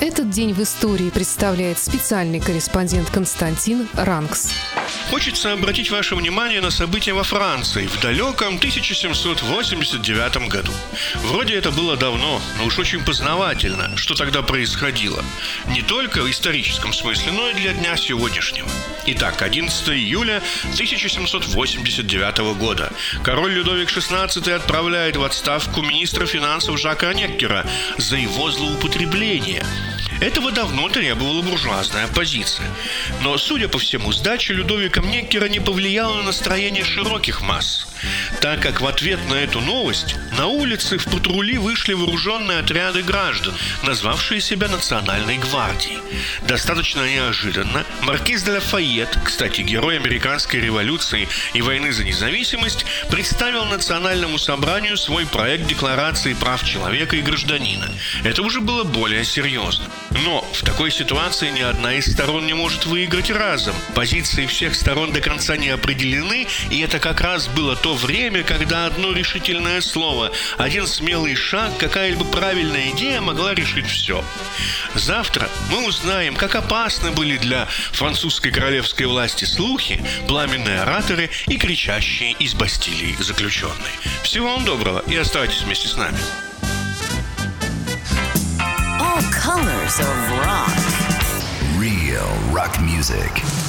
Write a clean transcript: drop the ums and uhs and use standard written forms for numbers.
Этот день в истории представляет специальный корреспондент Константин Ранкс. Хочется обратить ваше внимание на события во Франции в далеком 1789 году. Вроде это было давно, но уж очень познавательно, что тогда происходило. Не только в историческом смысле, но и для дня сегодняшнего. Итак, 11 июля 1789 года. Король Людовик XVI отправляет в отставку министра финансов Жака Неккера за его злоупотребление. Этого давно требовала буржуазная оппозиция. Но, судя по всему, сдача Людовиком Неккера не повлияла на настроение широких масс, так как в ответ на эту новость на улицы в патрули вышли вооруженные отряды граждан, назвавшие себя Национальной гвардией. Достаточно неожиданно маркиз де Лафайет, кстати, герой американской революции и войны за независимость, представил Национальному собранию свой проект Декларации прав человека и гражданина. Это уже было более серьезно. Но в такой ситуации ни одна из сторон не может выиграть разом. Позиции всех сторон до конца не определены, и это как раз было то время, когда одно решительное слово, один смелый шаг, какая-либо правильная идея могла решить все. Завтра мы узнаем, как опасны были для французской королевской власти слухи, пламенные ораторы и кричащие из Бастилии заключенные. Всего вам доброго и оставайтесь вместе с нами. Colors of rock. Real rock music.